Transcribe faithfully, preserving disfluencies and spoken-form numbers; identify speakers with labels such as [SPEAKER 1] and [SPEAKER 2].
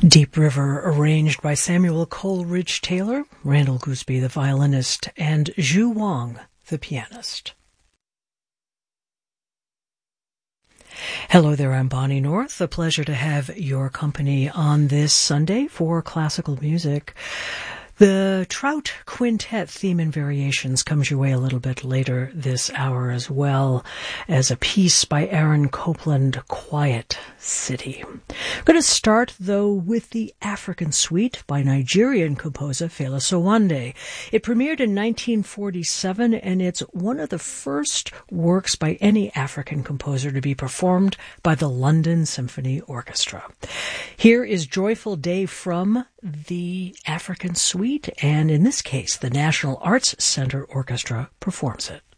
[SPEAKER 1] Deep River, arranged by Samuel Coleridge Taylor, Randall Gooseby, the violinist, and Zhu Wang, the pianist. Hello there, I'm Bonnie North. A pleasure to have your company on this Sunday for classical music. The Trout Quintet theme and variations comes your way a little bit later this hour, as well as a piece by Aaron Copland, Quiet City. I'm going to start, though, with the African Suite by Nigerian composer Fela Sowande. It premiered in nineteen forty-seven, and it's one of the first works by any African composer to be performed by the London Symphony Orchestra. Here is Joyful Day from the African Suite, and in this case, the National Arts Center Orchestra performs it.